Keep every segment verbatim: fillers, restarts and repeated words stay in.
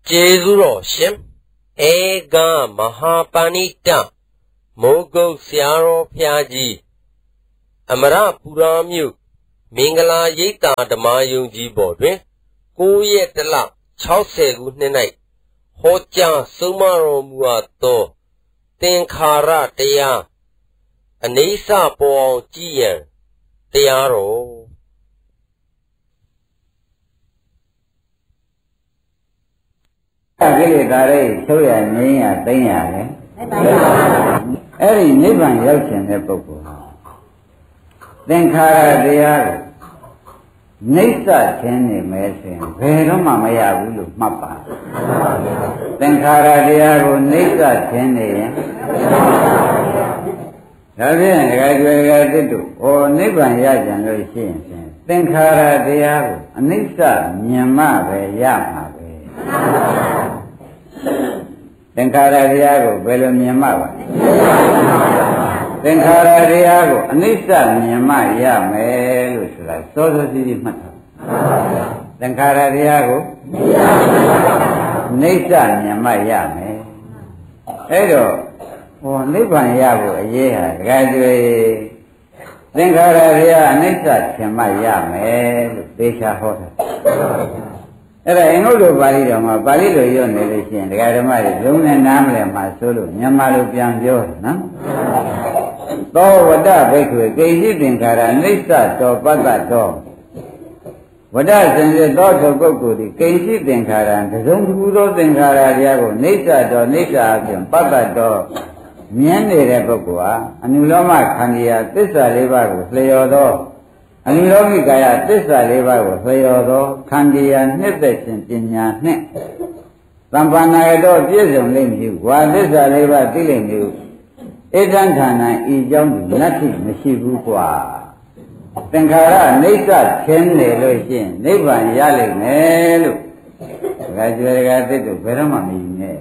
ကျေးဇူးတော်ရှင်ဧကမဟာပဏိတမိုးကုတ်ဆရာတော်ဘုရားကြီးအမရပူရာမြို့မင်္ဂလာရိပ်သာဓမ္မယုံကြည်ပေါ်တွင်ကိုးရက်တလ၆၀ခုနှစ်၌ဟောကြားဆုံးမတော်မူအပ်သောသင်္ခါရတရားအနိစ္စပေါ်အောင်ကြည်ရန်တရားတော်ကိလေသာတွေချုပ်ရငြိမ်းရသိမ်းရလေအဲ့ဒီနိဗ္ဗာန်ရောက်ခြင်းတဲ့ပုဂ္ဂိုလ်ဟာသင်္ခါရတရားကိုနှိမ့်စခြင်းနေမယ်ဆိုရင်ဘယ်တော့မှမရဘူးလို့မှတ်ပါသင်္ခါရတရားကိုနှိမ့်စခြင်းနေရင်ဒါဖြင့်ဒကာကျွယ်ဒကာတစ်တို့ဟောနိဗ္ဗာန်ရကြလို့ရှိရင်သင်္ခါရတရားကိုအနိစ္စမြင်မှပဲရမှာပဲသင်္ခါရတရားကိုဘယ်လိုမြင်မှပါသင်္ခါရတရားကိုအနိစ္စမြင်မှရမယ်လို့ဆိုတာစောစောစီးစီးမှတ်ထားသင်္ခါရတရားကိုအနိစ္စမြင်မှရမယ်အဲ့တော့ဟောနိဗ္ဗာန်ရဖို့အရေးဟာဒကာကျွေသင်္ခါရတရားအနိစ္စမြင်မှရမယ်လို့သေချာဟောတာအဲ့ဒါအင်္ဂုတ္တပါဠိတော်မှာပါဠိလိုရွတ်နေလို့ရှိရင်ဒကာဓမ္မတွေလုံးနဲ့နားမလည်မှဆိုလို့မြန်မာလိုပြန်ပြောတယ်နော်သောဝတ္တဘိက္ခုကိဉ္စိသင်္ခါရအနိစ္စတောပတ္တတောဝတ္တစင်စစ်သောပုဂ္ဂိုလ်သည်ကိဉ္စိသင်္ခါရတစုံတစ်ခုသောသင်္ခါရတရားကိုနိစ္စတောနိစ္စအပြင်ပတ္တတောမြင်နေတဲ့ပုဂ္ဂိုလ်ဟာအနုလောမခန္ဓာသစ္စာလေးပါးကိုလျော်သောအနုလောမိကာယသစ္စာလေးပါးကိုလျော်သောခန္ဓာနှစ်သက်ခြင်းပညာနှင့်သံပါဏာရတော့ပြည့်စုံလိမ့်မည်ဝါသစ္စာလေးပါးသိလိမ့်မည်ဧတံဌာနံဤကြောင့်နတ္ထိမရှိဘူးကွာသင်္ခါရအိဋ္ဌခြင်းနေလို့ရှိရင်နိဗ္ဗာန်ရလိမ့်မယ်လို့ဒါကြွယ်ကသစ်တို့ဘယ်တော့မှမယူနဲ့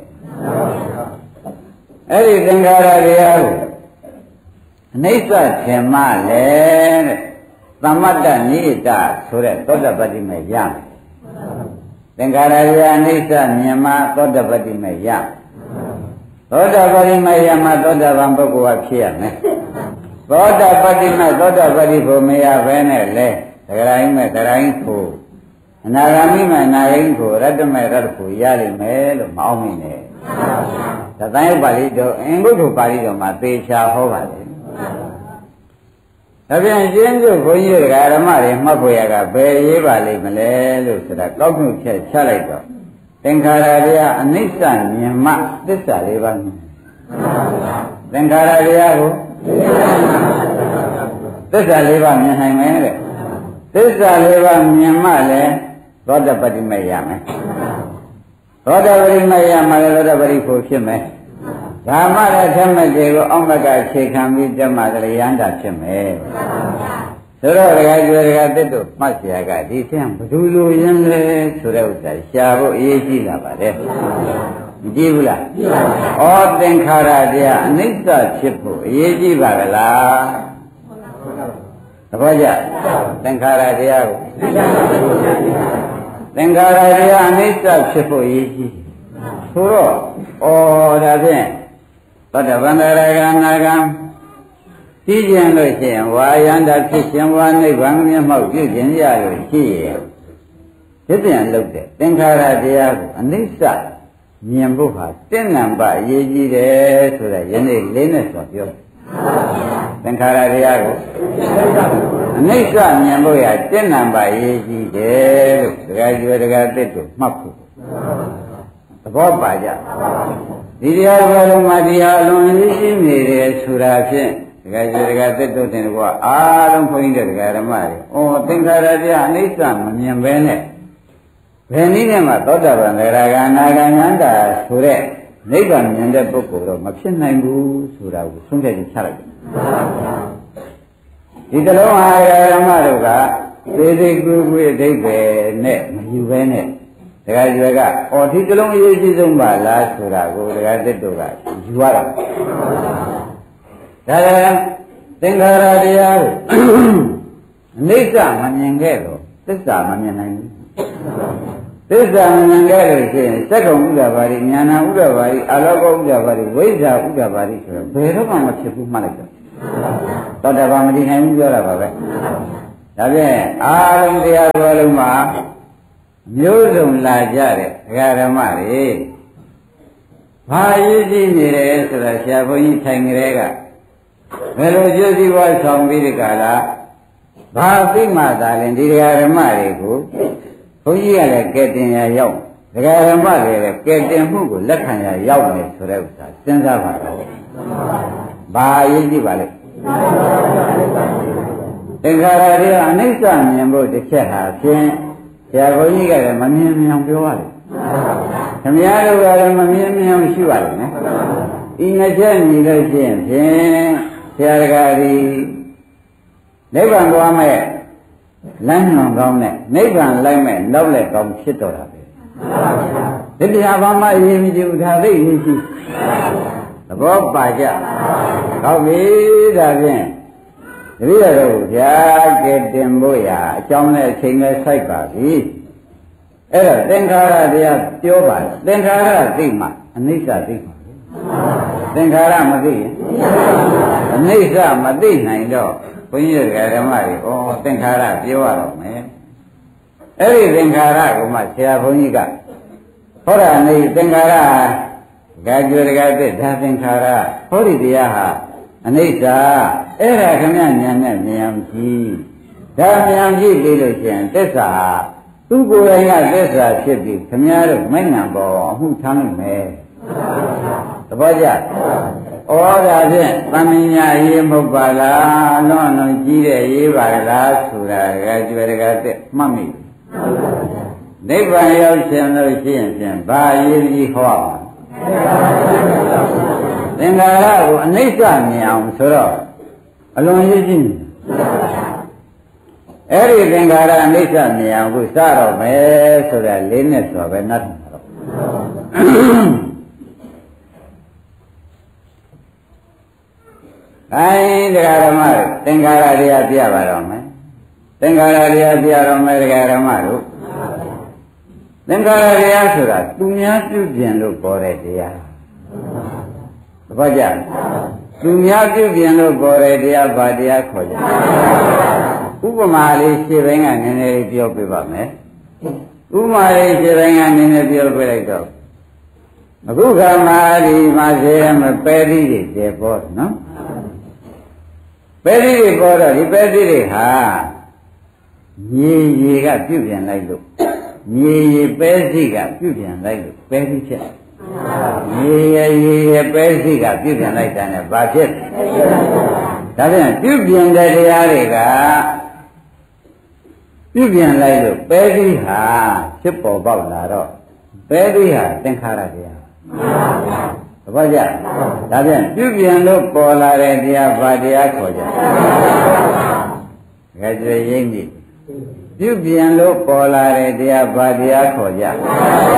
အဲ့ဒီသင်္ခါရတရားကိုအိဋ္ဌခြင်းမှလည်းတဲ့သမတ္တနိဋ္ဌဆိုတဲ့သောတပတ္တိမဲ့ရမယ်သင်္ခါရတရားအိဋ္ဌမြင်မှသောတပတ္တိမဲ့ရသောတပတ္တိမဲ့ရမှသောတပန်ပုဂ္ဂိုလ်ကဖြစ်ရမယ်သောတပတ္တိမဲ့သောတပတ္တိကိုမရဘဲနဲ့လေသဂရိုင်းမဲ့သဂရိုင်းကိုအနာဂါမိမဲ့အနာဂိကိုရတ္တမဲ့ရတ္တကိုရလိမ့်မယ်လို့မအောင်မိနဲ့သတ္တယပါဠိတော်အင်္ဂုတ္တပါဠိတော်မှာသေချာဟောပါလေဒါပြန်ရှင်းစုဘုန်းကြီးတွေကဓမ္မတွေမှတ်ဖို့ရကဘယ်ရေးပါလိမ့်မလဲလို့ဆိုတာကောက်နှုတ်ချက်ချလိုက်တော့သင်္ခါရတရားအနိစ္စမြင်မှသစ္စာလေးပါးမြင်သင်္ခါရတရားကိုသစ္စာလေးပါးမြင်နိုင်မယ်တဲ့သစ္စာလေးပါးမြင်မှလည်းသောတပတ္တိမရမယ်သောတပတ္တိမရမှလည်းသောတပတ္တိဖို့ဖြစ်မယ်ဒါမှလည်းဓမ္မကျေကိုအောက်မကအခြေခံပြီးဓမ္မကလေးရန်တာဖြစ်မယ်ဆိုတော့ဒကာကျွယ်ဒကာသစ်တို့မှတ်เสียကဒီဆင်းဘယ်သူလိုရင်းလဲဆိုတဲ့ဥစ္စာရှားဖို့အရေးကြီးလာပါတယ်မကြည့်ဘူးလားဩသင်္ခါရတရားအနိစ္စဖြစ်ဖို့အရေးကြီးပါကလားသဘောကျသင်္ခါရတရားကိုသင်္ခါရတရားအနိစ္စဖြစ်ဖို့အရေးကြီးဆိုတော့ဩဒါဖြင့်သောတပန်တရာဂနာဂံသိကျင်လို့ရှိရင်ဝါယန္တာဖြစ်ခြင်းဝါနိဗ္ဗာန်မျက်မှောက်ပြုခြင်းရလို့ရှိရဲ့ဒီပြန်လုပ်တဲ့သင်္ခါရတရားကိုအနိစ္စမြင်ဖို့ဟာတင့်နံပါအရေးကြီးတယ်ဆိုတဲ့ယနေ့လေးနဲ့ဆိုပြောသင်္ခါရတရားကိုအနိစ္စမြင်ဖို့ရတင့်နံပါအရေးကြီးတယ်လို့ဒကာကျွယ်ဒကာသစ်တို့မှတ်ဖို့သဘောပါကြဒီတရားဘယ်လိုမှဒီဟာအလွန်အရေးကြီးနေတယ်ဆိုတာဖြင့်ဒကာကြီးဒကာသစ်တို့တင်ကွာအားလုံးခွင့်တဲ့ဒကာဓမ္မတွေဩသင်္ခါရတရားအနိစ္စမမြင်ဘဲနဲ့ဘယ်နည်းနဲ့မှသောတာပန်သရဂါနာဂံယန္တာဆိုတဲ့နိဗ္ဗာန်မြင်တဲ့ပုဂ္ဂိုလ်တော့မဖြစ်နိုင်ဘူးဆိုတာကိုဆုံးဖြတ်ချလိုက်တယ်ဒီတလုံးဟာဒကာဓမ္မတို့ကသေသေးကူကူအဓိပ္ပာယ်နဲ့မယူဘဲနဲ့ဒကာကျွယ်ကအော်ဒီတလုံးအရေးကြီးဆုံးပါလားဆိုတာကိုဒကာသစ်တို့ကယူရတာဒါလည်းသင်္ခါရတရားကိုအနိစ္စမမြင်ခဲ့တော့သစ္စာမမြင်နိုင်ဘူးသစ္စာမမြင်ခဲ့လို့ရှိရင်စက္ကုံဥဒ္ဒဘာရိဉာဏဥဒ္ဒဘာရိအာလောကဥဒ္ဒဘာရိဝိဇ္ဇာဥဒ္ဒဘာရိဆိုတော့ဘယ်တော့မှမဖြစ်ဘူးမှတ်လိုက်တော့သောတာပန်မတည်နိုင်ဘူးပြောတာပါပဲဒါဖြင့်အာလုံးတရားတော်လုံးမှာမျိုးစုံလာကြတဲ့ဒကာဓမ္မတွေဘာရည်ကြည်နေတယ်ဆိုတာဆရာဘုန်းကြီးထိုင်ကြတဲ့ကဘယ်လိုကျိုးစီးပွားဆောင်ပြီးဒီကလာဘာသိမှသာလဲဒီဒကာဓမ္မတွေကိုဘုန်းကြီးကလည်းကဲတင်ရရောက်ဒကာဓမ္မတွေလည်းကဲတင်မှုကိုလက်ခံရရောက်နေဆိုတဲ့ဥစ္စာစဉ်းစားပါတော့ဘာရည်ကြည်ပါလဲသင်္ခါရတွေအနိစ္စမြင်ဖို့တစ်ချက်ဟာဖြင့်ဆရာဘုန်းကြီးကလည်းမမြင်မြင်ပြောရတယ်ခမည်းတော်ကလည်းမမြင်မြင်ရှိပါလိမ့်မယ်ဒီနှစ်ချက်ညီလို့ရှိရင်ဖြင့်ဆရာကကြီးနိဗ္ဗာန်သွားမဲ့လမ်းညွန်ကောင်းတဲ့နိဗ္ဗာန်လိုက်မဲ့နောက်လက်ကောင်းဖြစ်တော်တာပဲဒီတရားဘာမှအရေးမကြီးဘူးဒါသိနေရှိသဘောပါကြဟုတ်ပြီဒါဖြင့်တပည့်တော်ဗျာကဲတင်ဖို့ရာအကြောင်းနဲ့အချိန်နဲ့စိုက်ပါပြီအဲ့တော့သင်္ခါရတရားပြောပါသင်္ခါရသိမှအနိစ္စသိမှသင်္ခါရမသိရင်အနိစ္စမသိနိုင်တော့ဘုန်းကြီးတို့ဓမ္မတွေဩသင်္ခါရပြောရတော့မယ်အဲ့ဒီသင်္ခါရကိုမှဆရာဘုန်းကြီးကဟောတာနေသင်္ခါရဂါကျွေကတဲ့ဒါသင်္ခါရဟောဒီတရားဟာအနိစ္စအဲ့ဒါခမဉာဏ်နဲ့မြင်အောင်ကြည့်ဒါမြင်အောင်ကြည့်ပြီးလို့ရှိရင်သစ္စာသူကိုယ်တိုင်ကသစ္စာဖြစ်ပြီးခမည်းတော်မဉဏ်ပေါ်အမှုထမ်းနိုင်မယ်သဘောကျဩဒါဖြင့်သမညာရေးမဟုတ်ပါလားလွန်လွန်ကြီးတဲ့ရေးပါလားဆိုတာကကျွယ်တကားတဲ့မှတ်မိနိဗ္ဗာန်ရောက်ရှင်လို့ရှိရင်ဖြင့်ဘာရေးကြီးဟောပါသင်္ခါရကိုအနိစ္စမြင်အောင်ဆိုတော့အလွန်ရေးကြည့်နေအဲ့ဒီသင်္ခါရအနိစ္စမြင်အောင်ကိုစတော့မယ်ဆိုတာလေးနဲ့ဆိုပဲနတ်တော့အဲတရားဓမ္မသင်္ခါရတရားပြပါတော့မယ်သင်္ခါရတရားပြတော့မယ်တရားဓမ္မတို့သင်္ခါရတရားဆိုတာသူများပြုပြင်လို့ပေါ်တဲ့တရားသဘောကျသူများပြုပြင်လို့ပေါ်တဲ့တရားဘာတရားခေါ်ကြဥပမာလေးရှင်းပိုင်းကနည်းနည်းလေးပြောပြပါမယ်ဥပမာလေးရှင်းပိုင်းကနည်းနည်းပြောပြလိုက်တော့အခုခါမှာဒီမှာဇေယမပဲသီးတွေကျေပေါ်နော်ပဲသီးတွေပေါ်တော့ဒီပဲသီးတွေဟာမြေရေကပြုပြင်လိုက်လို့မြေရေပဲသီးကပြုပြင်လိုက်လို့ပဲသီးဖြစ်ရေရေရေပဲသီးကပြုပြင်လိုက်တာနဲ့ဘာဖြစ်ဒါပြန်ပြုပြင်တဲ့တရားတွေကပြုပြင်လိုက်လို့ပဲသီးဟာဖြစ်ပေါ်ပေါက်လာတော့ပဲသီးဟာသင်္ခါရတရားသဘောကျဒါပြန်ပြုပြင်လို့ပေါ်လာတဲ့တရားဘာတရားခေါ်ကြလဲကြွေရိမ့်ပြီပြုပြင်လို့ပေါ်လာတဲ့တရားဘာတရားခေါ်ကြဩ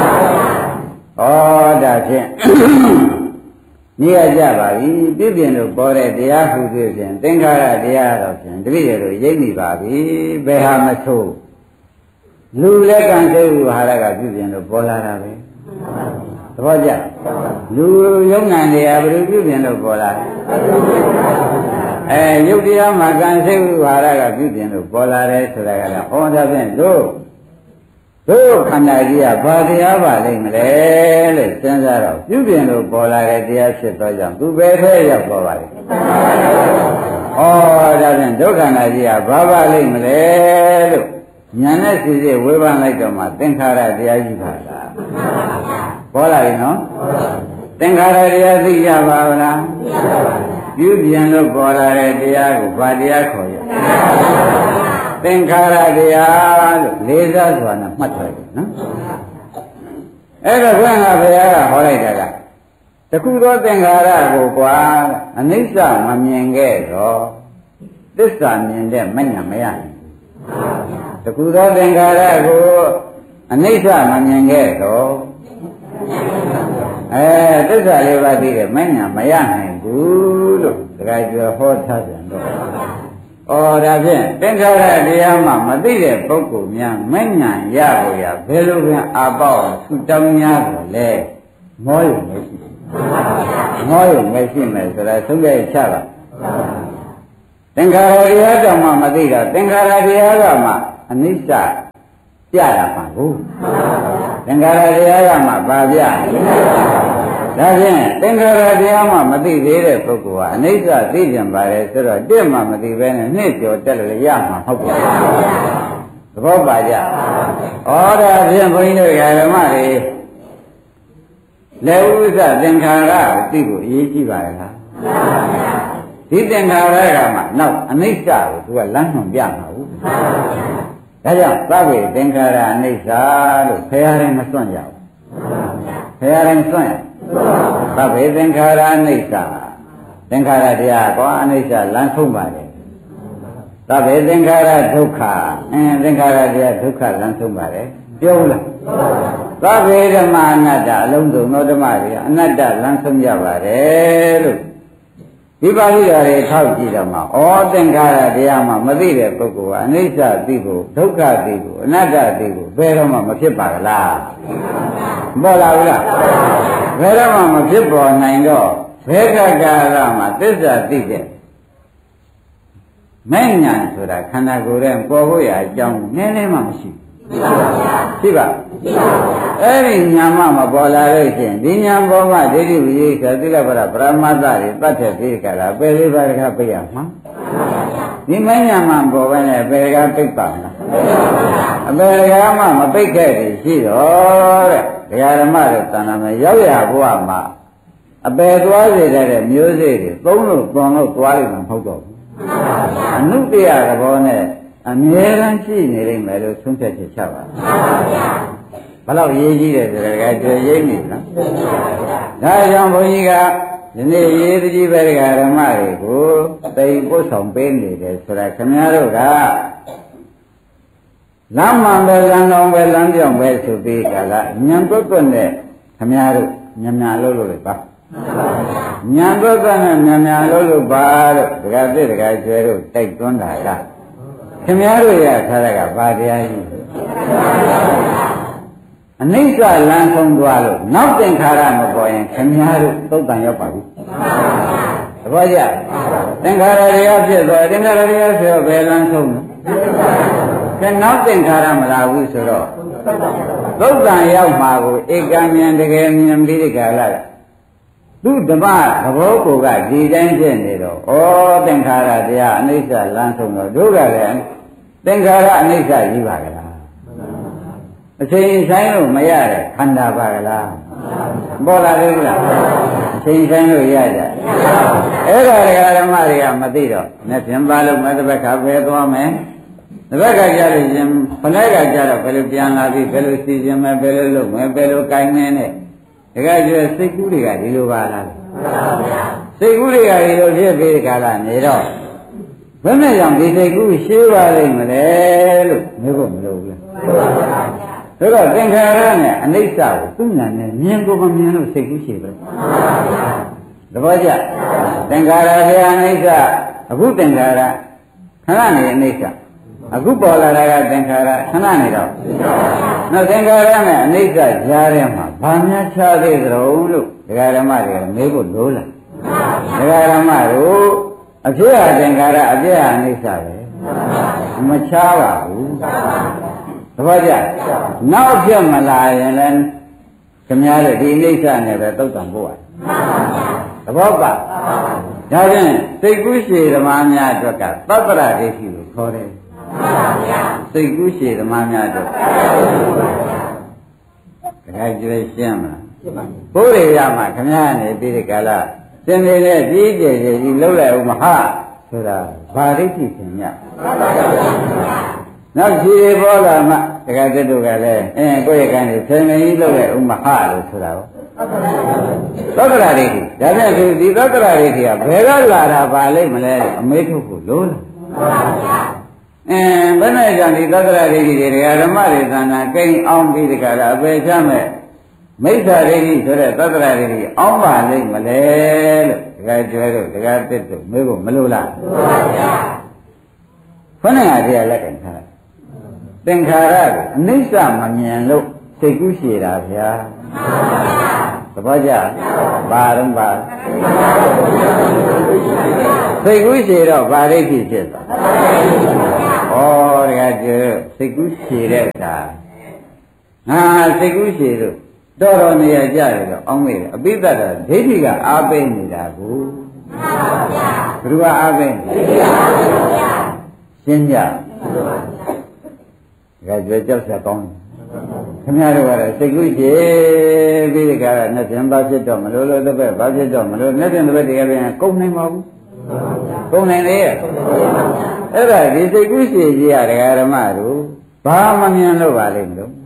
ဒါဖြင့်နေရကြပါပြီပြုပြင်လို့ပေါ်တဲ့တရားဟုဆိုဖြင့်သင်္ခါရတရားတော့ဖြင့်တပည့်တော်ရိမ့်ပြီပါပြီဘယ်ဟာမဆိုးလူလက်ကံစိတ်ဥဟာရကပြုပြင်လို့ပေါ်လာတာပဲသဘောကျလူယုံနာနေရဘယ်လိုပြုပြင်လို့ပေါ်လာအဲယုတ်တရားမှာကံစိတ်ဥဟာရကပြုပြင်လို့ပေါ်လာတယ်ဆိုတာကလည်းဟောတာဖြင့်တို့တို့ခန္ဓာကြီးကဘာတရားပါလိမ့်မလဲလို့စဉ်းစားတော့ပြုပြင်လို့ပေါ်လာတဲ့တရားဖြစ်သောကြောင့်သူပဲထဲရောက်သွားပါလိမ့်ဩဒါဖြင့်ဒုက္ခနာကြီးကဘာပါလိမ့်မလဲလို့ညာနဲ့စီစီဝေဖန်လိုက်တော့မှသင်္ခါရတရားကြီးပါလားပေါ်လာပြီနော်သင်္ခါရတရားသိကြပါဗလားပြုပြင်လို့ပေါ်လာတဲ့တရားကိုဘာတရားခေါ်ရသင်္ခါရတရားလို့လေးစားစွာနဲ့မှတ်ထားတယ်နော်အဲ့တော့ဘုရားကဘုရားကဟောလိုက်တာကတခုသောသင်္ခါရကိုကွာအနိစ္စမမြင်ခဲ့တော့သစ္စာမြင်တဲ့မဉဏ်မရဘူးတခုသောသင်္ခါရကိုအနိစ္စမမြင်ခဲ့တော့အဲသစ္စာလေးပါးသိတဲ့မဉဏ်မရနိုင်ဘူးလို့တခါကျော်ဟောထားပြန်တော့ဩဒါဖြင့်သင်္ခါရတရားမှမသိတဲ့ပုဂ္ဂိုလ်များမဉ္ဇဏ်ရဖို့ရဘယ်လိုပြန်အာပေါက်ဆူတောင်းများကိုလဲမောရုံမရှိမောရုံမရှိမယ်ဆိုတာသုံးပြချပါသင်္ခါရတရားကြောင့်မှမသိတော့သင်္ခါရတရားကမှအနိစ္စပြရမှာကိုသင်္ခါရတရားကမှပါပြဒါဖြင့်သင်္ခါရတရားမှမသိသေးတဲ့ပုဂ္ဂိုလ်ဟာအနိစ္စသိကြပါလေဆိုတော့တစ်မှမသိဘဲနဲ့နှစ်ကျော်တက်လို့ရမှာဟုတ်ပါဘူးသဘောပါကြဩဒါဖြင့်ဘုန်းကြီးတို့ဓမ္မတွေလက်ဥစ္စာသင်္ခါရကိုသိဖို့အရေးကြီးပါလားဒီသင်္ခါရကမှနောက်အနိစ္စကိုသူကလမ်းညွှန်ပြမှာဟုတ်ဒါကြောင့်သဗ္ဗေသင်္ခါရအနိစ္စလို့ဖရာရင်မစွန့်ကြဘူးဖရာရင်စွန့်ရသဗ္ဗေသင်္ခါရအနိစ္စသင်္ခါရတရားကောအနိစ္စလမ်းဆုံးပါတယ်သဗ္ဗေသင်္ခါရဒုက္ခအင်းသင်္ခါရတရားဒုက္ခလမ်းဆုံးပါတယ်ပြောလားသဗ္ဗေဓမ္မအနတ္တအလုံးစုံသောဓမ္မတွေအနတ္တလမ်းဆုံးကြပါတယ်လို့ဒီပါဠိတော်တွေထောက်ကြည့်တော့မှဩသင်္ခါရတရားမှမသိတဲ့ပုဂ္ဂိုလ်ကအနိစ္စသိဖို့ဒုက္ခသိဖို့အနတ္တသိဖို့ဘယ်တော့မှမဖြစ်ပါကလားပေါ်လာဘူးလားဘယ်တော့မှမဖြစ်ပေါ်နိုင်တော့ဘယ်ကကာလမှာသစ္စာသိတဲ့မဲ့ညာဆိုတာခန္ဓာကိုယ်ရဲ့ပေါ်ဖို့ရအကြောင်းနည်းနည်းမှမရှိရှိပါအဲ့ဒီညာမမပေါ်လာလို့ရှိရင်ဒီညာပေါ်မှာဒိဋ္ဌိဝိသေသသီလပရပရမတ္တတွေတတ်တဲ့ဒီကလာပယ်လေးပါးကပြရမှာဒီမညာမပေါ်ပဲနဲ့ပယ်ကပိတ်ပါလားအပယ်ကမှမပိတ်ခဲ့တယ်ရှိတော့တဲ့ဒကာဓမ္မတွေတဏ္ဍာမှာရောက်ရဘုရားမှာအပယ်သွားစေတဲ့မျိုးစေ့တွေသုံးလို့သွန်လို့သွားလိမ့်မှာမဟုတ်တော့ဘူးအနုတ္တရသဘောနဲ့အမြဲတမ်းရှိနေလိမ့်မယ်လို့သုံးဖြတ်ချက်ချပါဘယ်လောက်ရေးကြီးတယ်ဆိုတော့ကြွယ်ရေးနေနော်ဒါကြောင့်ဘုန်းကြီးကဒီနေ့ရေးတကြီးပဲဓမ္မတွေကိုတိမ်ပို့ဆောင်ပေးနေတယ်ဆိုတာခင်ဗျားတို့ကလမ်းမှန်ပဲလမ်းတော်ပဲလမ်းပြောင်းပဲဆိုပြီးကလာညံတွတ်တွတ်နဲ့ခင်ဗျားတို့ညံညာလို့လို့ပါညံတွတ်တွတ်နဲ့ညံညာလို့လို့ပါလို့ဒကာသစ်ဒကာကျွဲတို့တိုက်တွန်းတာကခင်ဗျားတို့ရထားတာကဘာတရားကြီးအနိစ္စလမ်းဆုံးသွားလို့နောက်သင်္ခါရမပေါ်ရင်ခင်ဗျားတို့သုတ်တန်ရောက်ပါပြီသဘောကျသင်္ခါရတရားဖြစ်သွားသင်္ခါရတရားဆိုတော့ဘယ်လမ်းဆုံးလဲကဲနောက်သင်္ခါရမလာဘူးဆိုတော့သုတ်တန်ရောက်မှာကိုဧကံမြင်တကယ်မြင်ပြီးဒီကလာသူဓမ္မသဘောကိုကဒီတိုင်းဖြစ်နေတော့ဩသင်္ခါရတရားအနိစ္စလမ်းဆုံးတော့တို့ကလည်းသင်္ခါရအနိစ္စကြီးပါကလားအချိန်ဆိုင်လို့မရတဲ့ခန္ဓာပါကလားပေါ်လာသေးလားအချိန်ဆိုင်လို့ရကြအဲ့ဒါဒကာဓမ္မတွေကမသိတော့နဲ့ပြန်ပါလို့မတပတ်ခါပဲသွားမယ်တပတ်ခါကြလို့ရှင်ခဏကကြတော့ဘယ်လိုပြန်လာပြီဘယ်လိုစီစဉ်မယ်ဘယ်လိုလုပ်မယ်ဘယ်လိုကိုင်းမယ်နဲ့ဒကာကျစိတ်ကူးတွေကဒီလိုပါလားစိတ်ကူးတွေကဒီလိုဖြစ်ပြီးဒီကလာနေတော့ဘယ်နဲ့ကြောင့်ဒီစိတ်ကူးရှင်းပါလိမ့်မလဲလို့မျိုးဖို့မလိုဘူးဆိုတော့သင်္ခါရနဲ့အနိစ္စကိုသူ့နာနဲ့မြင်ကိုမမြင်လို့စိတ်ကူးရှည်ပဲသဘောကျသင်္ခါရတရားအနိစ္စအခုသင်္ခါရခဏနေအနိစ္စအခုပေါ်လာတာကသင်္ခါရခဏနေတော့နောက်သင်္ခါရနဲ့အနိစ္စကြားထဲမှာဘာများခြားသေးသလဲလို့ဒကာဓမ္မတွေကမေးဖို့လိုလားဒကာဓမ္မတို့အဖြစ်အသင်္ခါရအပြည့်အနိစ္စပဲမခြားပါဘူးသဘောကျနောက်ပြမလာရင်လည်းခင်ဗျားတို့ဒီအိဋ္ဌနဲ့ပဲသုတ်တံပို့ရတယ်သဘောပါဒါဖြင့်စိတ်ကူးရှည်ဓမ္မများအတွက်ကသတ္တရဒိဋ္ဌိကိုခေါ်တယ်စိတ်ကူးရှည်ဓမ္မများအတွက်ဒါကြွေးရှင်းမလားဘုရားရမှာခင်ဗျားနေပြီးဒီကလာသင်နေတဲ့ကြီးကျယ်ကြီးလှုပ်လိုက်ဦးမဟာဆိုတာဘာဒိဋ္ဌိသင်ညနောက်ခြေပေါ်လာမှတခါတည်းတို့ကလည်းအင်းကိုယ့်ရဲ့ကံကိုဆယ်မင်းကြီးလုပ်တဲ့ဥမဟာလို့ဆိုတာပေါ့သက္ကရာဒိဋ္ဌိဒါဖြင့်ဒီဒီသက္ကရာဒိဋ္ဌိကဘယ်ကလာတာပါလိမ့်မလဲအမေထုတ်ကိုလို့လားအင်းဘယ်နဲ့ကြောင့်ဒီသက္ကရာဒိဋ္ဌိတွေဓမ္မတွေသဏ္ဍာန်ကိန်းအောင်ပြီးတခါလားအပေချမဲ့မိစ္ဆာဒိဋ္ဌိဆိုတဲ့သက္ကရာဒိဋ္ဌိအောင်ပါလိမ့်မလဲလို့တခါကျွဲတို့တခါတက်တို့မေးဖို့မလို့လားခေါင်းကတရားလက်ကင်ထားသင်္ခါရကိုအနိစ္စမမြင်လို့စိတ်ကူးရှည်တာဗျာသဘောကျဘာတော့ဘာစိတ်ကူးရှည်တော့ဗာရိတ်ဖြစ်ဖြစ်သွားဩတကယ်ကျစိတ်ကူးရှည်တဲ့အခါငါစိတ်ကူးရှည်လို့တော်တော်နေရကြတယ်တော့အောင်းမေးတယ်အပိဿတာဒိဋ္ဌိကအားပေးနေတာကိုဘယ်သူကအားပေးနေရှင်းကြဒါကြွယ်ကြောက်ဆက်ကောင်းခင်ဗျားတို့ကတော့စိတ်ကူးရှည်ပြီးဒီကရနဲ့ပြန်ပါဖြစ်တော့မလို့လို့တစ်ပတ်ပါဖြစ်တော့မလို့နဲ့ပြန်တစ်ပတ်တကယ်ပြန်ကုန်နိုင်ပါဘူးကုန်နိုင်လေအဲ့ဒါဒီစိတ်ကူးရှည်ကြီးရဒကာဓမ္မတို့ဘာမမြင်လို့ပါလိမ့်မလို့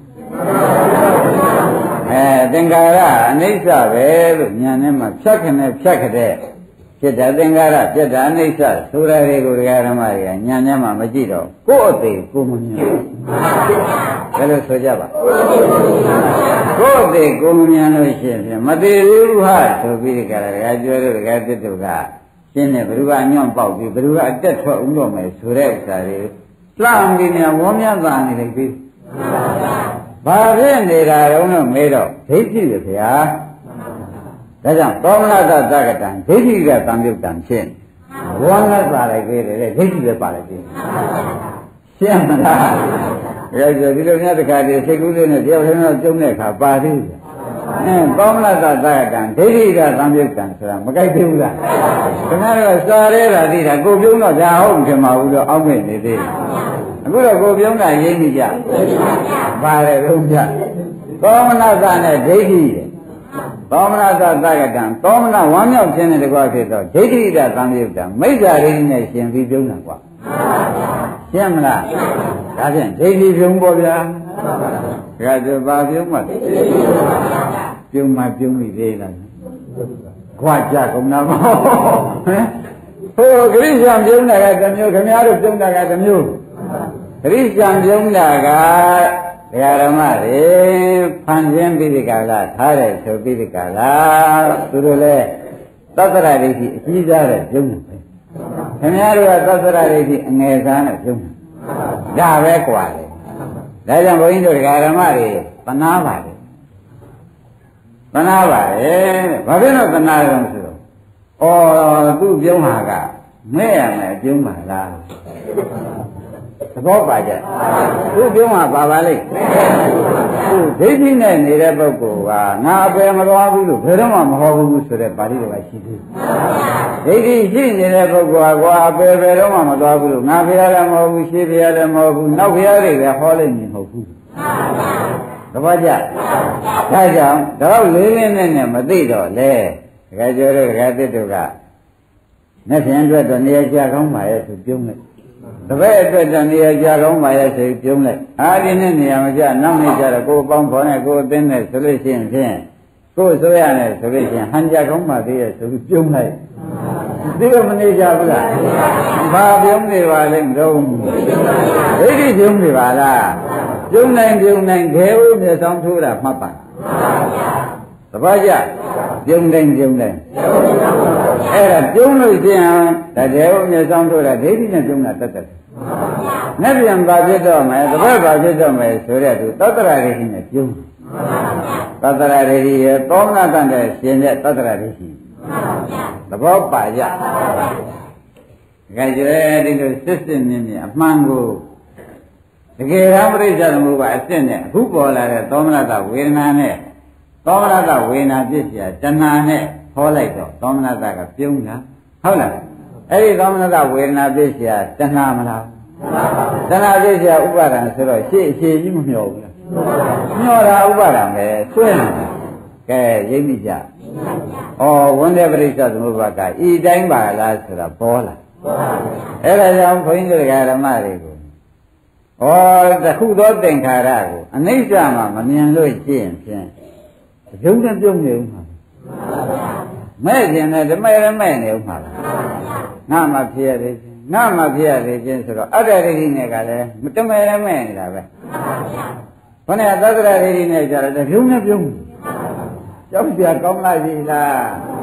အဲသင်္ခါရအနိစ္စပဲလို့ဉာဏ်နဲ့မှဖြတ်ခနဲ့ဖြတ်ခတဲ့ဖြစ်တဲ့သင်္ခါရပြတ်တာအနိစ္စဆိုရတဲ့ကိုဒကာဓမ္မတွေကဉာဏ်နဲ့မှမကြည့်တော့ကိုယ့်အသေးကိုမမြင်ဘူးဘယ်လိုဆိုကြပါကိုယ့်အသေးကိုမမြင်လို့ရှိရင်မသေးဘူးဟာဆိုပြီးဒီကရဒကာကျွဲတို့ဒကာတစ်တို့ကရှင်းတယ်ဘယ်သူကအညွန့်ပေါက်ပြီးဘယ်သူကအတက်ထွက်ဦးတော့မယ်ဆိုတဲ့ဥစ္စာတွေလှမ်းပြီးနေဝေါမြတ်သာနေလိုက်ပြီဘာဖြစ်နေတာတော့လို့မေးတော့ဒိဋ္ဌိပဲဗျာဒါကြောင့်သောမနတသက္ကတံဒိဋ္ဌိကသံယုတ်တံဖြစ်ဝေါမြတ်သာလိုက်ပြီတဲ့ဒိဋ္ဌိပဲပါလိုက်ပြီရှင်းမလားဒါဆိုဒီလိုများတခါတည်းစိတ်ကူးလေးနဲ့တယောက်တည်းတော့ကျုံတဲ့အခါပါသေးတယ်အဲသောမနတသက္ကတံဒိဋ္ဌိကသံယုတ်တံဆိုတာမကြိုက်သေးဘူးလားခင်ဗျားတို့ကစားရဲတာသိတာကိုပြုံးတော့ဒါဟုတ်မထင်ပါဘူးတော့အောက်မဲ့နေသေးတယ်အခုတော့ကိုပြုံးတာရင်းမိကြပါတယ်လုံးကြသောမနတနဲ့ဒိဋ္ဌိသောမနတသက္ကတံသောမနဝမ်းမြောက်ခြင်းနဲ့တကွာဖြစ်တော့ဒိဋ္ဌိကသံယုတ်တံမိစ္ဆာရိနဲ့ရှင်ပြီးပြုံးတာကွာရှင်းမလားဒါဖြင့်ဒိဋ္ဌိပြုံးပေါ်ဗျာဒါဆိုဘာပြုံးမှပြုံးမှပြုံးမိသေးလားခွာကြကုန်တာမဟုတ်ဟမ်ဟိုဂရိရှံပြုံးတာကတစ်မျိုးခင်ဗျားတို့ပြုံးတာကတစ်မျိုးဂရိရှံပြုံးတာကဒကာဓမ္မတွေဖန်ဆင်းပြီးဒီကလာထားတယ်ဆိုပြီးဒီကလာသူတို့လည်းသတ္တရဒိဋ္ဌိအကြီးစားတဲ့ပြုံးတယ်ခင်ဗျားတို့ကသတ္တရဒိဋ္ဌိအငယ်စားနဲ့ပြုံးတယ်ဒါပဲกว่าလေဒါကြောင့်ဘုန်းကြီးတို့ဒကာဓမ္မတွေသနာပါတယ်သနာပါတယ်ဘာဖြစ်လို့သနာကြလဲဆိုတော့ဩသူ့ပြုံးဟာကမဲ့ရမယ်ပြုံးပါလားသဘောပါကြသူ့ပြုံးဟာပါပါလိမ့်သူဒိဋ္ဌိနဲ့နေတဲ့ပုဂ္ဂိုလ်ကငါအပယ်မသွားဘူးလို့ဘယ်တော့မှမဟောဘူးဆိုတဲ့ပါဠိတော်ကရှိသေးတယ်ဒိဋ္ဌိရှိနေတဲ့ပုဂ္ဂိုလ်ကကွာအပယ်ဘယ်တော့မှမသွားဘူးလို့ငါဖျားလည်းမဟုတ်ဘူးရှေးဖျားလည်းမဟုတ်ဘူးနောက်ဖျားတွေလည်းဟောလိုက်နေမဟုတ်ဘူးသဘောကျဒါကြောင့်တော့လေးလေးနဲ့နဲ့မသိတော့လေတကယ်ကျော်တို့တကယ်တစ်တို့ကနဲ့ဖြင့်အတွက်တော့နေရာကြကောင်းပါရဲ့သူပြုံးလိုက်တပည့်အတွက်တော့နေရာကြကောင်းပါရဲ့ဆိုပြုံးလိုက်အားဒီနဲ့နေရာမကြနောက်နေကြတော့ကိုယ်ပေါင်းဖော်နဲ့ကိုယ်အသင်းနဲ့ဆိုလို့ရှိရင်ဖြင့်ကိုယ်ဆိုရနဲ့ဆိုလို့ရှိရင်ဟန်ကြကောင်းပါသေးရဲ့ဆိုပြီးပြုံးလိုက်ဒီလိုမနေကြဘူးလားဘာပြုံးနေပါလဲမတော့ဒိဋ္ဌိပြုံးနေပါလားပြုံးနိုင်ပြုံးနိုင်ခဲဦးမြေဆောင်ထိုးတာမှတ်ပါသဘောကျပြုံးတိုင်းပြုံးတိုင်းအဲ့ဒါပြုံးလို့ရှိရင်ဒါတဲဦးမြေဆောင်ထိုးတာဒိဋ္ဌိနဲ့ပြုံးတာတတ်တယ်။နဲ့ပြန်ပါဖြစ်တော့မယ်တပည့်ပါဖြစ်တော့မယ်ဆိုတဲ့သူသတ္တရာဒိဋ္ဌိနဲ့ပြုံးသတ္တရာဒိဋ္ဌိရဲ့သောမနာတန်တဲ့ရှင်တဲ့သတ္တရာဒိဋ္ဌိသဘောပါကြ။ဒါကြဲဒီလိုစစ်စစ်မြင်မြင်အမှန်ကိုတကယ်တော့ပြိဿသမုပ္ပါအစစ်နဲ့အခုပေါ်လာတဲ့သောမနတဝေဒနာနဲ့သောမနတဝေဒနာပြည့်စရာတဏှာနဲ့ဟောလိုက်တော့သောမနတကပြုံးတာဟုတ်လားအဲ့ဒီသောမနတဝေဒနာပြည့်စရာတဏှာမလားတဏှာပြည့်စရာဥပါဒံဆိုတော့ရှေ့အရှည်ကြီးမမျှော်ဘူးလားမျှော်တာဥပါဒံပဲဆွဲနေတာကဲရိပ်မိကြဩဝန္ဒေပရိစ္ဆသမုပ္ပါကဤတိုင်းပါလားဆိုတာပေါ်လာအဲ့ဒါကြောင့်ဘုန်းကြီးတို့ဓမ္မတွေကိုဩတခုသောသင်္ခါရကိုအနိစ္စမှာမမြင်လို့ရှိရင်ဖြင့်ရုံနဲ့ပြုံးနေဦးမှာမဲ့ခြင်းနဲ့ဓမ္မရမဲ့နေဦးမှာငါမှဖြစ်ရသေးခြင်းငါမှဖြစ်ရသေးခြင်းဆိုတော့အတ္တဒိဋ္ဌိနဲ့ကလည်းဓမ္မရမဲ့နေတာပဲဘုရားသတ္တရဒိဋ္ဌိနဲ့ကြတော့ရုံနဲ့ပြုံးကြောက်ပြကောင်းလားရှိလားမ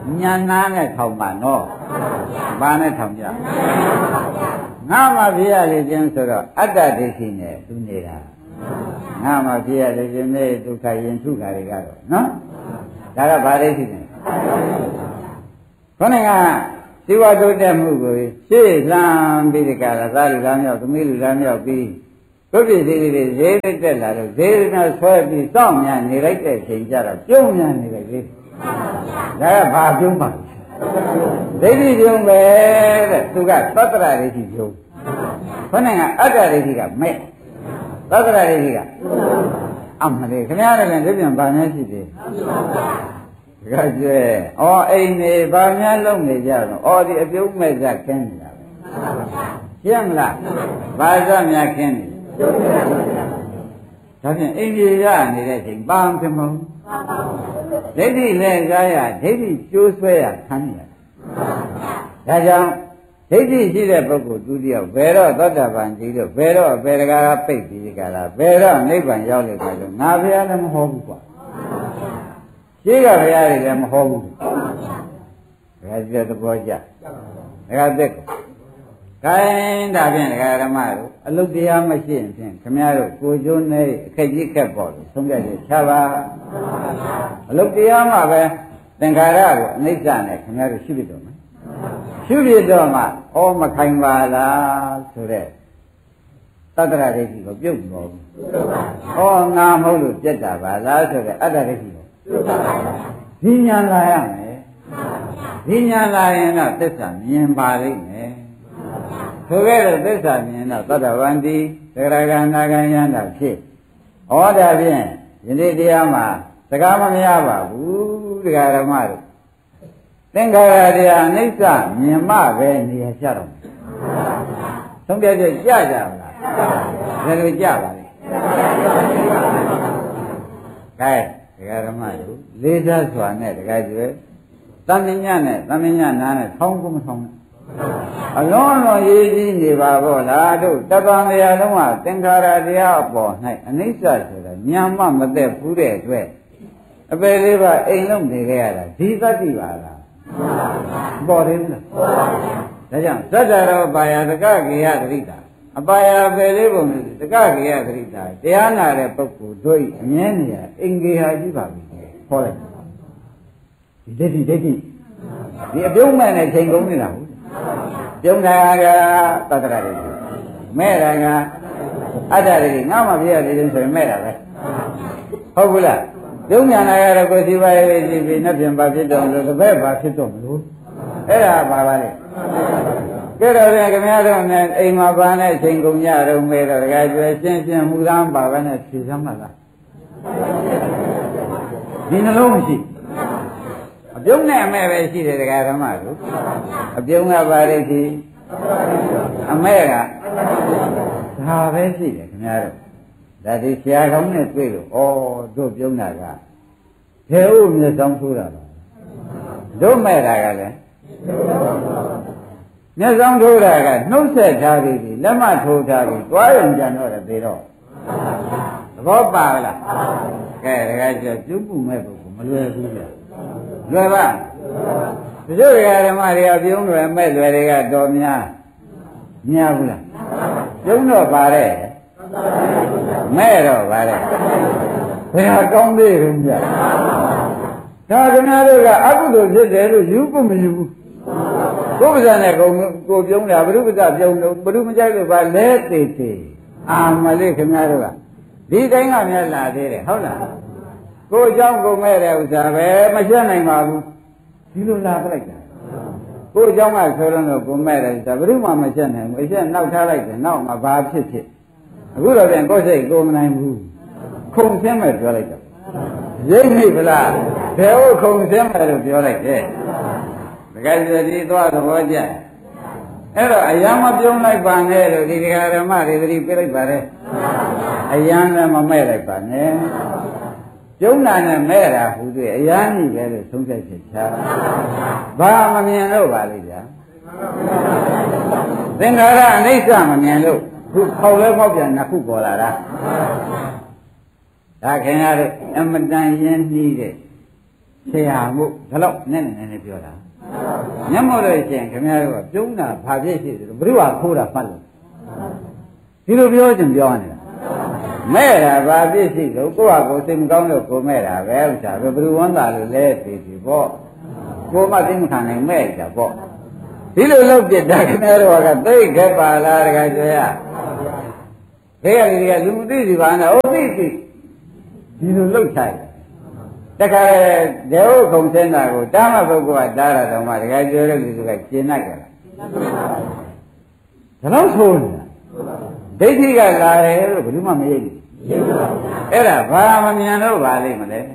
ညာနာနဲ့ထောင်ပါနော်ဘာနဲ့ထောင်ကြငါမှဖြစ်ရလေခြင်းဆိုတော့အတ္တဒိဋ္ဌိနဲ့သူနေတာငါမှဖြစ်ရလေခြင်းနဲ့ဒုက္ခရင်ထုတာတွေကတော့နော်ဒါကဘာဒိဋ္ဌိလဲခေါင်းကဇီဝတုတ်တဲ့မှုကိုရှေ့လှမ်းပြီးဒီကရသားလူသားမြောက်သမီးလူသားမြောက်ပြီးတို့ပြည်စည်းတွေဈေးတက်လာတော့ဈေးနဲ့ဆွဲပြီးစောင့်မြန်နေလိုက်တဲ့ချိန်ကျတော့ပြုံးမြန်နေလိုက်လေဒါကဘာပြုံးပါဒိဋ္ဌိပြုံးပဲတဲ့သူကသတ္တရဒိဋ္ဌိပြုံးခေါင်းကအတ္တဒိဋ္ဌိကမဲ့သတ္တရဒိဋ္ဌိကအမလေးခင်ဗျားလည်းဒီပြန်ဗာများရှိသေးကကြဲဩအိမ်နေဗာများလုံးနေကြတော့ဩဒီအပြုံးမဲ့ကြခင်းနေတာပဲရှင်းမလားဘာသာများခင်းနေဒါဖြင့်အိမ်ကြီးရနေတဲ့ချိန်ဘာမှမဟုတ်ဒိဋ္ဌိနဲ့ကာယဒိဋ္ဌိကျိုးဆွဲရခံရဒါကြောင့်ဒိဋ္ဌိရှိတဲ့ပုဂ္ဂိုလ်သူတယောက်ဘယ်တော့သောတာပန်ကြီးတော့ဘယ်တော့ဘယ်တကားပိတ်ပြီးကြလားဘယ်တော့နိဗ္ဗာန်ရောက်လိမ့်မယ်လို့ငါဘုရားလည်းမဟောဘူးကွာရှိကဘုရားတွေလည်းမဟောဘူးဘုရားကြီးသဘောကျဒါကသက်ကိုခိုင်းဒါဖြင့်ဒကာဓမ္မတို့အလုတ်တရားမရှိရင်ဖြင့်ခမည်းတော်ကိုကျိုးနေအခက်ကြီးခက်ပေါ်လို့ဆုံးဖြတ်ချက်ချပါအလုတ်တရားမှာပဲသင်္ခါရကိုအနိစ္စနဲ့ခမည်းတော်ရှိပြီတော့မယ်ရှိပြီတော့မှဩမခိုင်ပါလားဆိုတဲ့သတ္တရဒိဋ္ဌိကိုပြုတ်တော်ဘူးဩငါမဟုတ်လို့ပြက်တာပါလားဆိုတဲ့အတ္တဒိဋ္ဌိကိုပြုတ်ပါပါဒီညာလာရမယ်ဒီညာလာရင်တော့သစ္စာမြင်ပါလိမ့်မယ်ဆိုခဲ့တဲ့သစ္စာမြင်တော့သတ္တဝန္တိသရဂန္နာကံယန္တာဖြစ်ဟောဒါဖြင့်ယနေ့တရားမှာစကားမများပါဘူးတရားဓမ္မတို့သင်္ခါရတရားအနိစ္စမြင်မှပဲနေရာကျတော့သုံးပြည့်ကြကြပါလားဘယ်လိုကြပါလဲကဲတရားဓမ္မတို့လေးစားစွာနဲ့တရားကျွဲသံဉ္ဇနဲ့သံဉ္ဇနာနဲ့ထောင်းကုန်မထောင်းနဲ့အလုံးလုံးရေးကြည့်နေပါဘောလားတို့တပံတရားလုံးကသင်္ခါရတရားအပေါ်၌အနိစ္စဆိုတာညာမမသက်ဘူးတဲ့အတွက်အပေလေးပါအိမ်လုံးနေခဲ့ရတာဒီသတ္တိပါလားပေါ်တယ်မလားဒါကြောင့်သတ္တရောပါယတကကေယသတိတာအပါယပေလေးပုံတကကေယသတိတာတရားနာတဲ့ပုဂ္ဂိုလ်တို့အမြဲနေရအင်္ဂေဟာကြီးပါပြီဟောလိုက်ဒီဒိဋ္ဌိဒိဋ္ဌိဒီအပြုံးမဲ့နဲ့ချိန်ကုန်နေတာဟုတ်ပြုံးတာကသတ္တရဒိဋ္ဌိမဲ့တာကအတ္တဒိဋ္ဌိငါမှပြရတယ်ဆိုရင်မဲ့တာပဲဟုတ်ဘူးလားပြုံးညာနာရတော့ကိုယ်စီပါရေးကြည့်ပြီးနှစ်ပြန်ပါဖြစ်တော့လို့တစ်ဘက်ပါဖြစ်တော့မလို့အဲ့ဒါပါပါလေကဲတော့ခင်ဗျားတို့နဲ့အိမ်မှာပါနဲ့ချိန်ကုန်ကြတော့မဲ့တော့တကယ်ကျွဲရှင်းရှင်းမူသားပါပဲနဲ့ဖြေစမ်းပါလားဒီနှလုံးမရှိအပြုံးနဲ့အမဲ့ပဲရှိတယ်တရားဓမ္မတို့အပြုံးကပါလိမ့်ရှိအမဲ့ကဒါပဲရှိတယ်ခင်ဗျားတို့ဒါဒီဆရာကောင်းနဲ့တွေ့လို့ဩတို့ပြုံးတာကဘယ်ဥမျက်စောင်းထိုးတာလဲတို့မဲ့တာကလည်းမျက်စောင်းထိုးတာကနှုတ်ဆက်ထားပြီးလက်မထိုးထားပြီးတွားရုံကြံတော့တယ်ပြီးတော့သဘောပါလားကဲတကယ်ကျပြုံးမှုမဲ့ပုဂ္ဂိုလ်မလွယ်ဘူးဗျလွယ်ပါတချို့ဓမ္မတွေကပြုံးလွယ်မဲ့လွယ်တွေကတော်များများဘူးလားပြုံးတော့ပါတဲ့မဲ့တော့ပါတဲ့ဘယ်ဟာကောင်းသေးရုံကြဒါခင်ဗျားတို့ကအကုသိုလ်ဖြစ်တယ်လို့ယူဖို့မယူဘူးကိုယ်ပါးနဲ့ကိုကိုပြုံးတာဘုရုပ္ပဇပြုံးလို့ဘုရုမကြိုက်လို့ပါလဲသေးသေးအာမလေးခင်ဗျားတို့ကဒီတိုင်းကများလာသေးတယ်ဟုတ်လားကိုအကြောင်းကိုမဲ့တဲ့ဥစ္စာပဲမရှင်းနိုင်ပါဘူးဒီလိုလာပလိုက်တာကိုအကြောင်းကဆိုတော့ကိုမဲ့တဲ့ဥစ္စာဘယ်သူမှမရှင်းနိုင်ဘူးအရှင်းနောက်ထားလိုက်တယ်နောက်မှဘာဖြစ်ဖြစ်အခုတော့ပြန်ကိုယ်စိတ်ကိုမနိုင်ဘူးခုံဆင်းမဲ့ပြောလိုက်တာရိပ်မိဗလားဘယ်ဟုတ်ခုံဆင်းမဲ့လို့ပြောလိုက်တယ်တကယ်ကြည်သွားသဘောကျအဲ့တော့အယံမပြုံးလိုက်ပါနဲ့လို့ဒီတရားဓမ္မတွေသတိပေးလိုက်ပါလေအယံလည်းမမဲ့လိုက်ပါနဲ့ကျုံနာနဲ့မဲ့တာဟူတွေ့အရာကြီးပဲလို့သုံးချက်ချက်ချာဘာမမြင်လို့ပါလိမ့်ဗျာသင်္ခါရအနိစ္စမမြင်လို့ခုခေါက်လဲခေါက်ပြန်နှစ်ခုပေါ်လာတာဒါခင်ဗျားတို့အမတန်ရင်းနှီးတဲ့ဆရာမှုဒါတော့နဲ့နဲ့နဲ့ပြောတာမျက်မှောက်လို့ရှင်ခင်ဗျားတို့ကပြုံးတာဘာဖြစ်ရှိတယ်ဘုရားခိုးတာမှတ်လို့ဒီလိုပြောချင်ပြောနေတာမဲ့တာဘာဖြစ်ရှိလို့ကိုယ့်ဟာကိုယ်စိတ်မကောင်းလို့ကိုမဲ့တာပဲဥစ္စာဘယ်သူဝန်တာလို့လဲသိပြီပေါ့ကိုမှသိမခံနိုင်မဲ့ကြပေါ့ဒီလိုလုပ်ပြတာခင်ဗျားတို့ကသိခဲ့ပါလားတခါကျရခေရဒီကလူမသိစီပါနဲ့ဩသိသိဒီလိုလုပ်ချိုက်တခါဒေဝခုံစင်းတာကိုတာမပုဂ္ဂိုလ်ကတားတာတော့မှတခါကျတဲ့လူတွေကကျင်납ကြလားဒါတော့ဆိုနေတာဒိဋ္ဌိကလာတယ်လို့ဘယ်သူမှမယိဘူးအဲ့ဒါဘာမမြင်လို့ပါလိမ့်မလဲ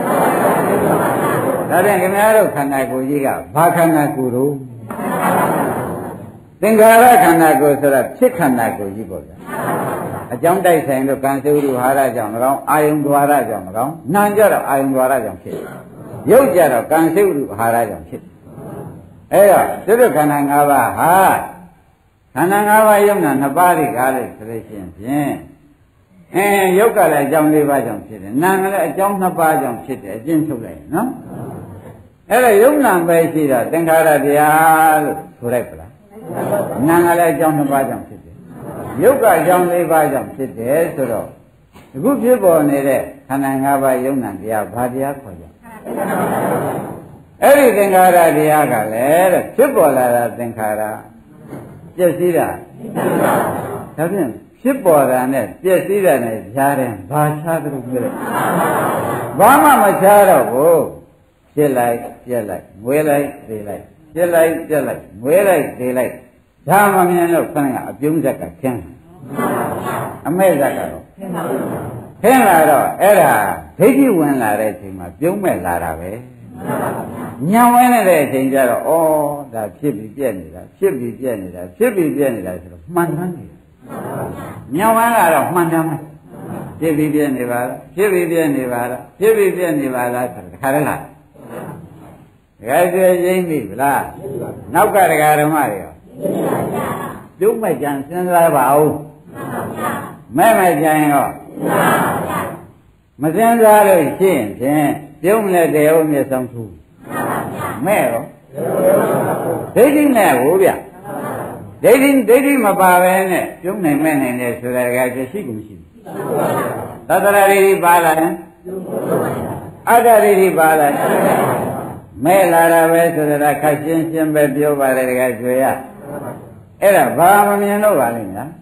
ဒါပြန်ခင်ဗျားတို့ခန္ဓာကိုယ်ကြီးကဘာခန္ဓာကိုယ်တို့သင်္ခါရခန္ဓာကိုယ်ဆိုတာဖြစ်ခန္ဓာကိုယ်ကြီးပေါ့ဗျာအကြောင်းတိုက်ဆိုင်လို့ကံစုရုဟာရကြောင့်၎င်းအာယုံဒွါရကြောင့်၎င်းနာကြတော့အာယုံဒွါရကြောင့်ဖြစ်ရုပ်ကြတော့ကံစုရုဟာရကြောင့်ဖြစ်အဲ့တော့သူတို့ခန္ဓာ၅ပါးဟာခန္ဓာ၅ပါးယုံနာနှစ်ပါးတွေကားလို့ဆိုလို့ရှိရင်ဖြင့်အဲရုပ်ကလည်းအကြောင်း၄ပါးကြောင့်ဖြစ်တယ်နာကလည်းအကြောင်းနှစ်ပါးကြောင့်ဖြစ်တယ်အကျဉ်းထုတ်လိုက်နော်အဲ့ဒါယုံနာပဲရှိတော့သင်္ခါရတရားလို့ဆိုလိုက်ပလားနာကလည်းအကြောင်းနှစ်ပါးကြောင့်ဖြစ်တယ်ရုပ်ကအကြောင်း၄ပါးကြောင့်ဖြစ်တယ်ဆိုတော့အခုဖြစ်ပေါ်နေတဲ့ခန္ဓာ၅ပါးယုံနာတရားဘာတရားခေါ်ကြအဲ့ဒီသင်္ခါရတရားကလည်းတဲ့ဖြစ်ပေါ်လာတာသင်္ခါရပြည့်စည်တာဒါဖြင့်ဖြစ်ပေါ်တာနဲ့ပြည့်စည်တာနဲ့ကြားတယ်ဘာခြားသလိုပြောလဲဘာမှမခြားတော့ဘူးဖြစ်လိုက်ပြက်လိုက်ငွေလိုက်သေးလိုက်ပြက်လိုက်ပြက်လိုက်ငွေလိုက်သေးလိုက်ဒါမှမြင်လို့ခဏကအပြုံးဇက်ကခင်းအမဲ့ဇက်ကတော့ခင်းလာတော့အဲ့ဒါဒိဋ္ဌိဝင်လာတဲ့အချိန်မှာပြုံးမဲ့လာတာပဲညံဝင်နေတဲ့အချိန်ကျတော့ဩဒါဖြစ်ပြီးပြက်နေတာဖြစ်ပြီးပြက်နေတာဖြစ်ပြီးပြက်နေတာဆိုတော့မှန်မှန်နေတာညံဝင်လာတော့မှန်တယ်မယ်ဖြစ်ပြီးပြက်နေပါလားဖြစ်ပြီးပြက်နေပါလားဖြစ်ပြီးပြက်နေပါလားဆိုတော့ခါရလားဒကာကျေရင်းပြီဗလားနောက်ကဒကာဓမ္မတွေရောပြုံးမဲ့ကြံစဉ်းစားပါဦးမဲ့မဲ့ကြံရောမစဉ်းစားလို့ရှိရင်ဖြင့်ပြုံးလက်တယ်ဟုတ်မျက်ဆောင်ထူးမဲ့ရောဒိဋ္ဌိနဲ့ဟိုဗျဒိဋ္ဌိဒိဋ္ဌိမပါပဲနဲ့ပြုံးနိုင်မဲ့နိုင်တယ်ဆိုတာကကျရှိကုန်မရှိဘူးသတ္တရာရိပါလာရင်အတ္တရိပါလာမဲ့လာတာပဲဆိုတာခက်ရှင်းရှင်းပဲပြောပါတယ်တကယ်ကြွေရအဲ့ဒါဘာမမြင်တော့ပါလိမ့်လား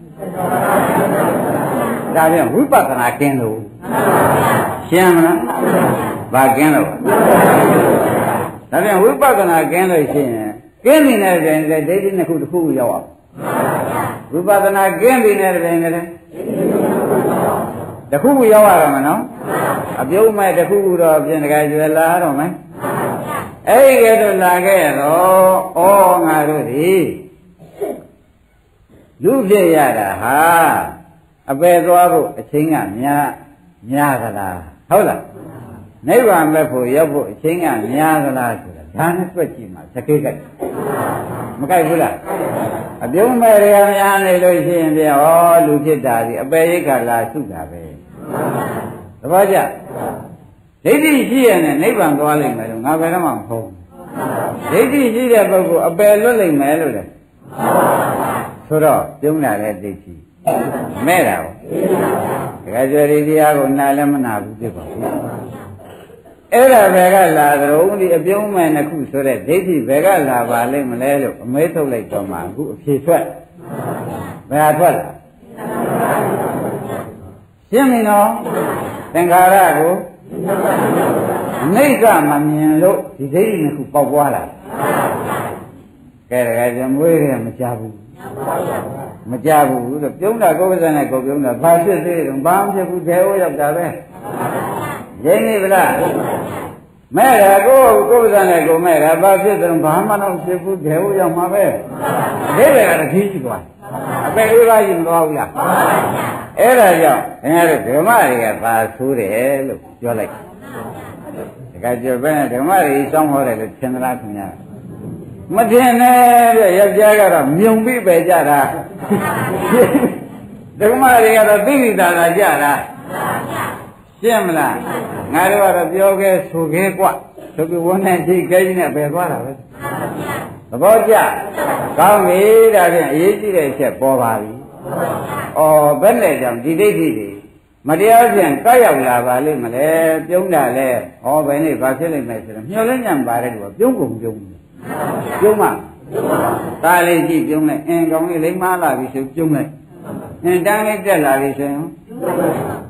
ဒါပြန်ဝိပဿနာကင်းလို့ရှင်းမလားဘာကင်းလို့ဒါပြန်ဝိပဿနာကင်းလို့ရှိရင်ကင်းနေတဲ့တိုင်တဲ့ဒိဋ္ဌိနှစ်ခုတစ်ခုရောက်အောင်ဝိပဿနာကင်းနေတဲ့တိုင်တဲ့တစ်ခုခုရောက်ရတော့မနော်အပြုံးမဲ့တစ်ခုခုတော့ပြင်တကယ်ကျွယ်လာတော့မယ်အဲ့ဒီကဲတော့လာခဲ့တော့ဩငါတို့ဒီလူဖြစ်ရတာဟာအပယ်သွားဖို့အချိန်ကများများသလားဟုတ်လားနိဗ္ဗာန်မဲ့ဖို့ရောက်ဖို့အချိန်ကများသလားဆိုတာဒါနဲ့တွက်ကြည့်မှသကိကတ်မကြိုက်ဘူးလားအပြုံးမဲ့ရများနေလို့ရှိရင်ပြဩလူဖြစ်တာဒီအပယ်ရိတ်ကလာစုတာပဲသဘောကျဒိဋ္ဌိရှိရနဲ့နိဗ္ဗာန်သွားလိမ့်မယ်လို့ငါဘယ်တော့မှမဟုတ်ဘူးဒိဋ္ဌိရှိတဲ့ပုဂ္ဂိုလ်အပယ်လွတ်လိမ့်မယ်လို့လေဆိုတော့ပြုံးလာတဲ့ဒိဋ္ဌိမဲ့တာကိုတခါကျဒီတရားကိုနားလည်းမနာဘူးပြပါဘူးအဲ့ဒါဘယ်ကလာသရုံးဒီအပြုံးမဲ့နှစ်ခုဆိုတဲ့ဒိဋ္ဌိဘယ်ကလာပါလိမ့်မလဲလို့အမေးထုတ်လိုက်တော့မှအခုအဖြေထွက်ဘယ်ဟာထွက်လာရှင်းပြီနော်သင်္ခါရကိုအနိစ္စမမြင်လို့ဒီဒိဋ္ဌိနှစ်ခုပေါက်ပွားလာကဲတခါကျမွေးတယ်မကြဘူးမကြဘူးလို့ပြုံးတာကိုယ်ပစံနဲ့ကိုယ်ပြုံးတာဘာဖြစ်သေးတယ်ဘာမှဖြစ်ဘူးတဲဟိုရောက်တာပဲရင်းနေဗလားမဲ့တာကိုယ်ကိုယ်ပစံနဲ့ကိုယ်မဲ့တာဘာဖြစ်တယ်ဘာမှတော့ဖြစ်ဘူးတဲဟိုရောက်မှာပဲအသေးတွေကတကြီးကြီးသွားအပေလေးပါးကြီးမသွားဘူးလားအဲ့ဒါကြောင့်ခင်ဗျားတို့ဓမ္မတွေကသာဆိုးတယ်လို့ပြောလိုက်တခါကျပဲဓမ္မတွေစောင်းဟောတယ်လို့သင်္သလားခင်ဗျာမထင်နဲ့ပြယောက်ျားကတော့မြုံပြီးပဲကြတာဓမ္မတွေကတော့သိသိသာသာကြတာရှင်းမလားငါတို့ကတော့ပြောခဲ့ဆိုခဲ့กว่าသုခဝန်းနဲ့ရှိခိုင်းနဲ့ပဲသွားတာပဲသဘောကျကောင်းပြီဒါဖြင့်အရေးကြီးတဲ့အချက်ပေါ်ပါပြီဩဘယ်နဲ့ကြောင့်ဒီဒိဋ္ဌိတွေမတရားဖြင့်ကောက်ရောက်လာပါလိမ့်မလဲပြုံးတာလဲဟောဘယ်နေ့ဘာဖြစ်လိမ့်မယ်ဆိုတော့မျောလင်းညံပါတယ်ကွာပြုံးကုန်ပြုံးပြုံးမှဒါလေးကြည့်ပြုံးလိုက်အင်းကောင်းလေးလိမ့်မလာပြီဆိုပြုံးလိုက်အင်းတန်းလေးတက်လာပြီဆိုရင်